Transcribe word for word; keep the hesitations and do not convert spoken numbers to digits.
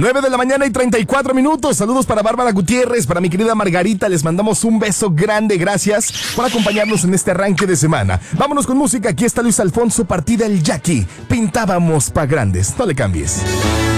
nueve de la mañana y treinta y cuatro minutos. Saludos para Bárbara Gutiérrez, para mi querida Margarita. Les mandamos un beso grande. Gracias por acompañarnos en este arranque de semana. Vámonos con música. Aquí está Luis Alfonso, Partida el Jackie. Pintábamos pa' grandes. No le cambies.